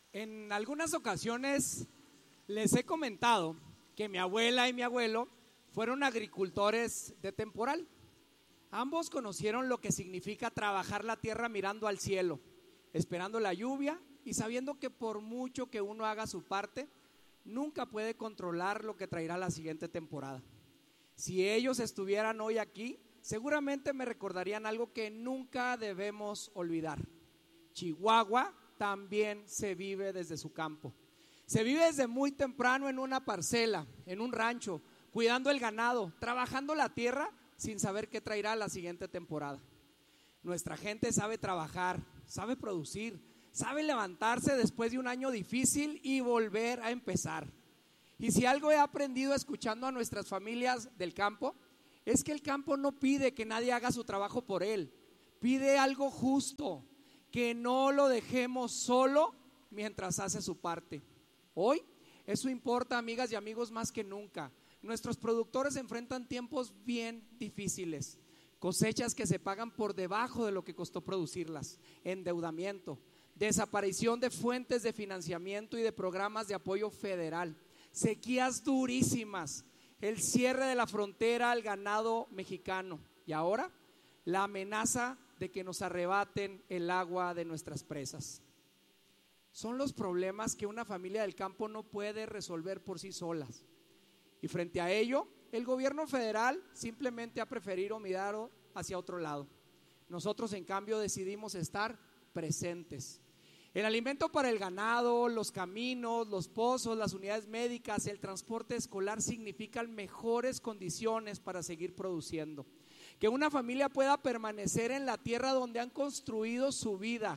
En algunas ocasiones les he comentado que mi abuela y mi abuelo fueron agricultores de temporal. Ambos conocieron lo que significa trabajar la tierra mirando al cielo, esperando la lluvia y sabiendo que por mucho que uno haga su parte, nunca puede controlar lo que traerá la siguiente temporada. Si ellos estuvieran hoy aquí, seguramente me recordarían algo que nunca debemos olvidar. Chihuahua también se vive desde su campo. Se vive desde muy temprano en una parcela, en un rancho, cuidando el ganado, trabajando la tierra sin saber qué traerá la siguiente temporada. Nuestra gente sabe trabajar, sabe producir, sabe levantarse después de un año difícil y volver a empezar. Y si algo he aprendido escuchando a nuestras familias del campo, es que el campo no pide que nadie haga su trabajo por él, pide algo justo, que no lo dejemos solo mientras hace su parte. Hoy eso importa, amigas y amigos, más que nunca. Nuestros productores enfrentan tiempos bien difíciles, cosechas que se pagan por debajo de lo que costó producirlas, endeudamiento, desaparición de fuentes de financiamiento y de programas de apoyo federal, sequías durísimas, el cierre de la frontera al ganado mexicano y ahora la amenaza de que nos arrebaten el agua de nuestras presas. Son los problemas que una familia del campo no puede resolver por sí solas. Y frente a ello, el gobierno federal simplemente ha preferido mirar hacia otro lado. Nosotros, en cambio, decidimos estar presentes. El alimento para el ganado, los caminos, los pozos, las unidades médicas, el transporte escolar significan mejores condiciones para seguir produciendo. Que una familia pueda permanecer en la tierra donde han construido su vida,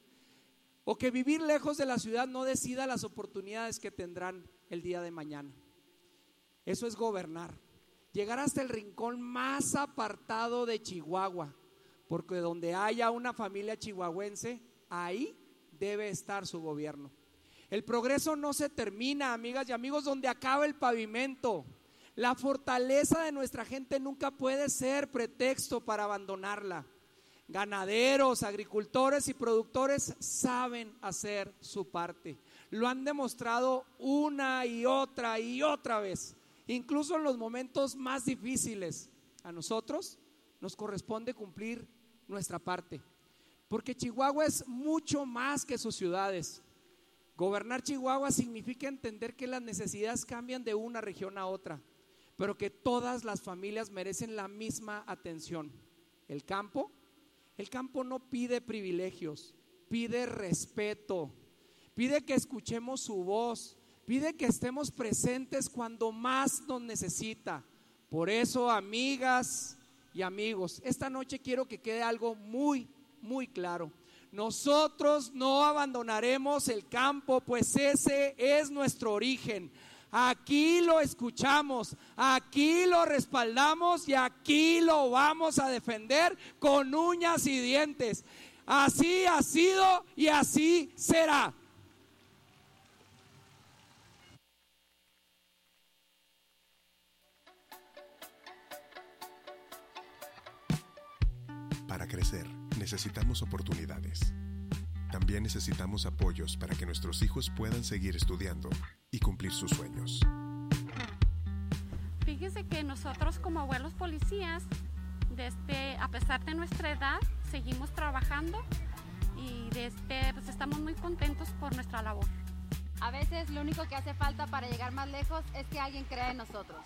o que vivir lejos de la ciudad no decida las oportunidades que tendrán el día de mañana. Eso es gobernar, llegar hasta el rincón más apartado de Chihuahua, porque donde haya una familia chihuahuense, ahí debe estar su gobierno. El progreso no se termina, amigas y amigos, donde acaba el pavimento. La fortaleza de nuestra gente nunca puede ser pretexto para abandonarla. Ganaderos, agricultores y productores saben hacer su parte. Lo han demostrado una y otra vez, incluso en los momentos más difíciles. A nosotros nos corresponde cumplir nuestra parte, porque Chihuahua es mucho más que sus ciudades. Gobernar Chihuahua significa entender que las necesidades cambian de una región a otra, pero que todas las familias merecen la misma atención. El campo no pide privilegios, pide respeto, pide que escuchemos su voz, pide que estemos presentes cuando más nos necesita. Por eso, amigas y amigos, esta noche quiero que quede algo muy claro. Nosotros no abandonaremos el campo, pues ese es nuestro origen. Aquí lo escuchamos, aquí lo respaldamos y aquí lo vamos a defender con uñas y dientes. Así ha sido y así será. Para crecer, necesitamos oportunidades. También necesitamos apoyos para que nuestros hijos puedan seguir estudiando y cumplir sus sueños. Fíjese que nosotros como abuelos policías, a pesar de nuestra edad, seguimos trabajando y pues estamos muy contentos por nuestra labor. A veces lo único que hace falta para llegar más lejos es que alguien crea en nosotros.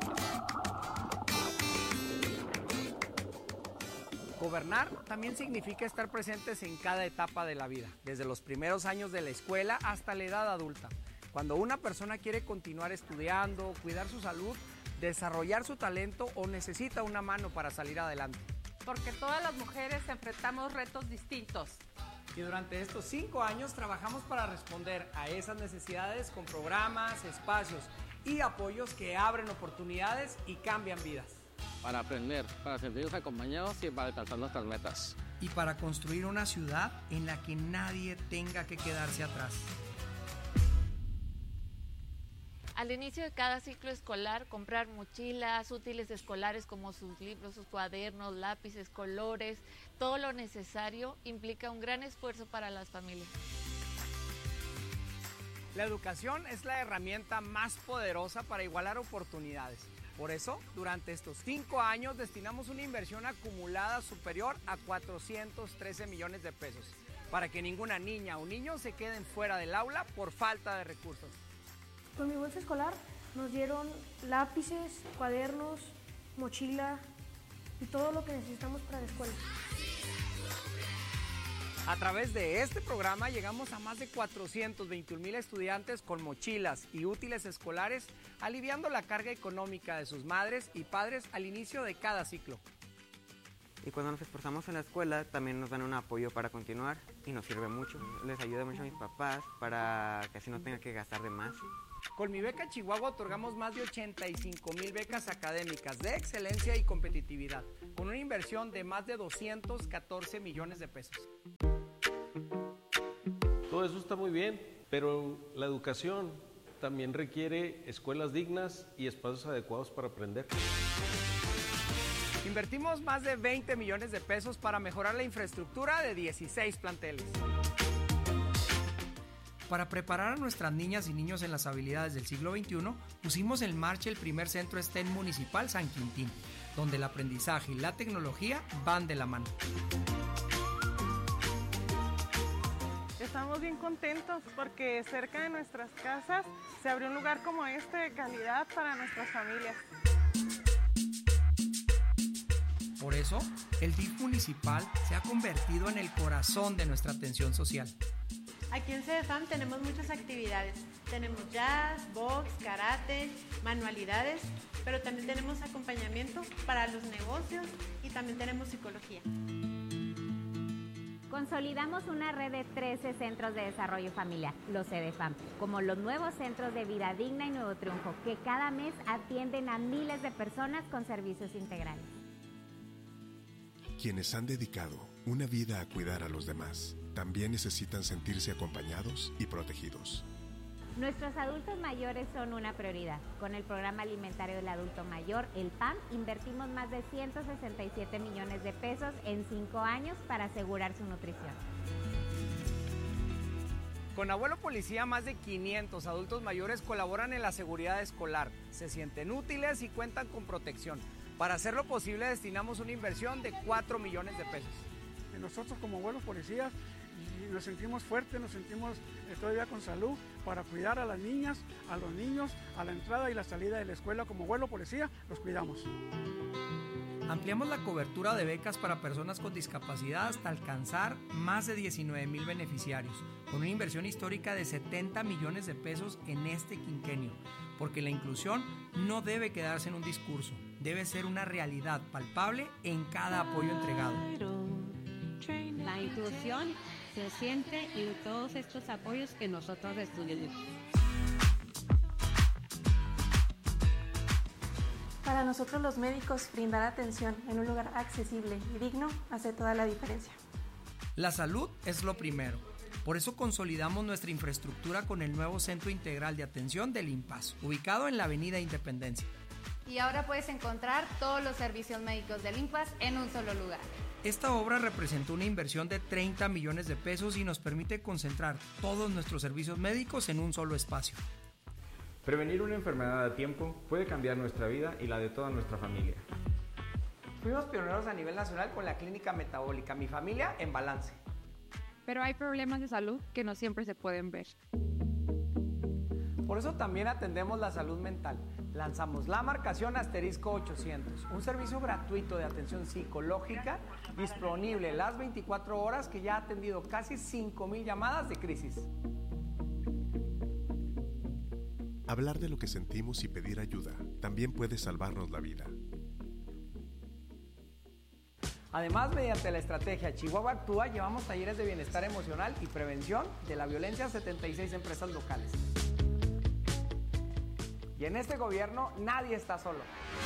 Gobernar también significa estar presentes en cada etapa de la vida, desde los primeros años de la escuela hasta la edad adulta. Cuando una persona quiere continuar estudiando, cuidar su salud, desarrollar su talento o necesita una mano para salir adelante. Porque todas las mujeres enfrentamos retos distintos. Y durante estos 5 años trabajamos para responder a esas necesidades con programas, espacios y apoyos que abren oportunidades y cambian vidas. Para aprender, para sentirnos acompañados y para alcanzar nuestras metas. Y para construir una ciudad en la que nadie tenga que quedarse atrás. Al inicio de cada ciclo escolar, comprar mochilas, útiles escolares como sus libros, sus cuadernos, lápices, colores, todo lo necesario implica un gran esfuerzo para las familias. La educación es la herramienta más poderosa para igualar oportunidades. Por eso, durante estos 5 años destinamos una inversión acumulada superior a 413 millones de pesos, para que ninguna niña o niño se queden fuera del aula por falta de recursos. Con mi bolsa escolar nos dieron lápices, cuadernos, mochila y todo lo que necesitamos para la escuela. A través de este programa llegamos a más de 421,000 estudiantes con mochilas y útiles escolares, aliviando la carga económica de sus madres y padres al inicio de cada ciclo. Y cuando nos esforzamos en la escuela también nos dan un apoyo para continuar y nos sirve mucho. Les ayuda mucho a mis papás para que así no tengan que gastar de más. Con Mi Beca Chihuahua otorgamos más de 85,000 becas académicas de excelencia y competitividad, con una inversión de más de 214 millones de pesos. Todo eso está muy bien, pero la educación también requiere escuelas dignas y espacios adecuados para aprender. Invertimos más de 20 millones de pesos para mejorar la infraestructura de 16 planteles. Para preparar a nuestras niñas y niños en las habilidades del siglo XXI, pusimos en marcha el primer centro STEM municipal San Quintín, donde el aprendizaje y la tecnología van de la mano. Estamos bien contentos porque cerca de nuestras casas se abrió un lugar como este de calidad para nuestras familias. Por eso, el DIF municipal se ha convertido en el corazón de nuestra atención social. Aquí en CEDEFAM tenemos muchas actividades. Tenemos jazz, box, karate, manualidades, pero también tenemos acompañamiento para los negocios y también tenemos psicología. Consolidamos una red de 13 centros de desarrollo familiar, los CEDEFAM, como los nuevos centros de Vida Digna y Nuevo Triunfo, que cada mes atienden a miles de personas con servicios integrales. Quienes han dedicado una vida a cuidar a los demás, también necesitan sentirse acompañados y protegidos. Nuestros adultos mayores son una prioridad. Con el Programa Alimentario del Adulto Mayor, el PAM, invertimos más de 167 millones de pesos en 5 años para asegurar su nutrición. Con Abuelo Policía, más de 500 adultos mayores colaboran en la seguridad escolar, se sienten útiles y cuentan con protección. Para hacerlo posible, destinamos una inversión de 4 millones de pesos. Nosotros como Abuelos Policías nos sentimos fuertes, nos sentimos todavía con salud para cuidar a las niñas, a los niños, a la entrada y la salida de la escuela. Como Abuelo Policía, los cuidamos. Ampliamos la cobertura de becas para personas con discapacidad hasta alcanzar más de 19,000 beneficiarios, con una inversión histórica de 70 millones de pesos en este quinquenio, porque la inclusión no debe quedarse en un discurso, debe ser una realidad palpable en cada apoyo entregado. La inclusión se siente en todos estos apoyos que nosotros recibimos. Para nosotros los médicos, brindar atención en un lugar accesible y digno hace toda la diferencia. La salud es lo primero. Por eso consolidamos nuestra infraestructura con el nuevo Centro Integral de Atención del IMPAS, ubicado en la Avenida Independencia. Y ahora puedes encontrar todos los servicios médicos del IMPAS en un solo lugar. Esta obra representó una inversión de 30 millones de pesos y nos permite concentrar todos nuestros servicios médicos en un solo espacio. Prevenir una enfermedad a tiempo puede cambiar nuestra vida y la de toda nuestra familia. Fuimos pioneros a nivel nacional con la clínica metabólica Mi Familia en Balance. Pero hay problemas de salud que no siempre se pueden ver. Por eso también atendemos la salud mental. Lanzamos la marcación *800, un servicio gratuito de atención psicológica disponible las 24 horas que ya ha atendido casi 5,000 llamadas de crisis. Hablar de lo que sentimos y pedir ayuda también puede salvarnos la vida. Además, mediante la estrategia Chihuahua Actúa, llevamos talleres de bienestar emocional y prevención de la violencia a 76 empresas locales. Y en este gobierno nadie está solo.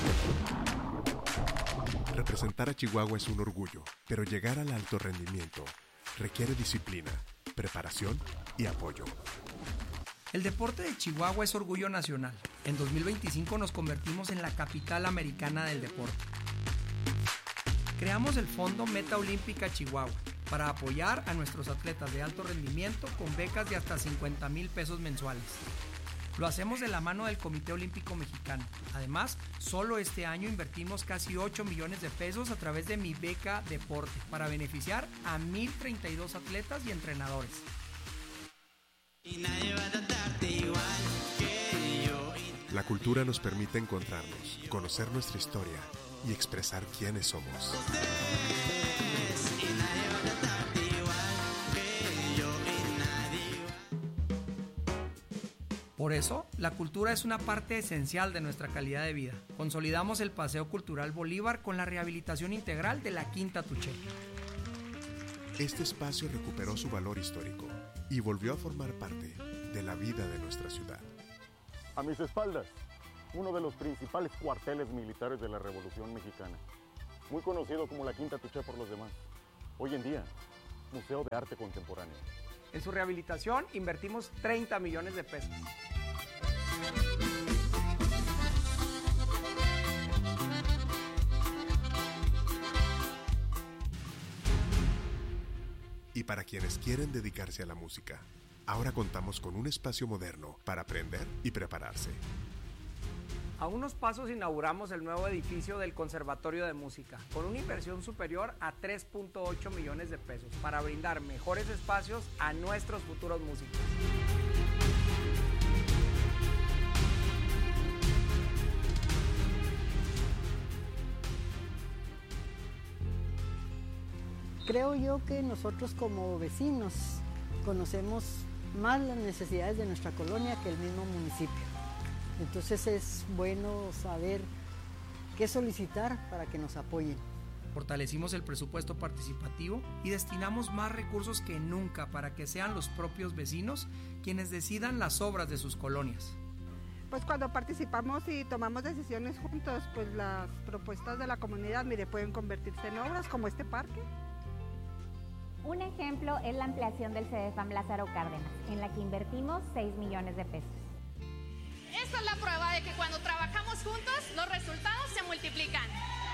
Representar a Chihuahua es un orgullo, pero llegar al alto rendimiento requiere disciplina, preparación y apoyo. El deporte de Chihuahua es orgullo nacional. En 2025 nos convertimos en la capital americana del deporte. Creamos el Fondo Meta Olímpica Chihuahua para apoyar a nuestros atletas de alto rendimiento con becas de hasta 50,000 pesos mensuales. Lo hacemos de la mano del Comité Olímpico Mexicano. Además, solo este año invertimos casi 8 millones de pesos a través de Mi Beca Deporte para beneficiar a 1,032 atletas y entrenadores. La cultura nos permite encontrarnos, conocer nuestra historia y expresar quiénes somos. Por eso, la cultura es una parte esencial de nuestra calidad de vida. Consolidamos el Paseo Cultural Bolívar con la rehabilitación integral de la Quinta Tuché. Este espacio recuperó su valor histórico y volvió a formar parte de la vida de nuestra ciudad. A mis espaldas, uno de los principales cuarteles militares de la Revolución Mexicana, muy conocido como la Quinta Tuché por los demás. Hoy en día, Museo de Arte Contemporáneo. En su rehabilitación invertimos 30 millones de pesos. Y para quienes quieren dedicarse a la música, ahora contamos con un espacio moderno para aprender y prepararse. A unos pasos inauguramos el nuevo edificio del Conservatorio de Música, con una inversión superior a 3.8 millones de pesos, para brindar mejores espacios a nuestros futuros músicos. Creo yo que nosotros como vecinos conocemos más las necesidades de nuestra colonia que el mismo municipio. Entonces es bueno saber qué solicitar para que nos apoyen. Fortalecimos el presupuesto participativo y destinamos más recursos que nunca para que sean los propios vecinos quienes decidan las obras de sus colonias. Pues cuando participamos y tomamos decisiones juntos, pues las propuestas de la comunidad, pueden convertirse en obras como este parque. Un ejemplo es la ampliación del CEDEFAM Lázaro Cárdenas, en la que invertimos 6 millones de pesos. Esta es la prueba de que cuando trabajamos juntos, los resultados se multiplican.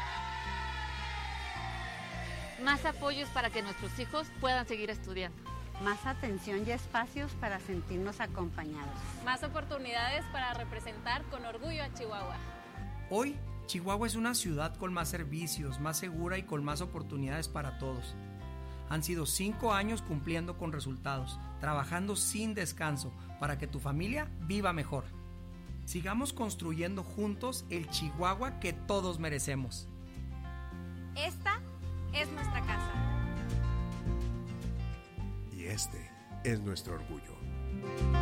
Más apoyos para que nuestros hijos puedan seguir estudiando. Más atención y espacios para sentirnos acompañados. Más oportunidades para representar con orgullo a Chihuahua. Hoy, Chihuahua es una ciudad con más servicios, más segura y con más oportunidades para todos. Han sido 5 años cumpliendo con resultados, trabajando sin descanso para que tu familia viva mejor. Sigamos construyendo juntos el Chihuahua que todos merecemos. Esta es nuestra casa. Y este es nuestro orgullo.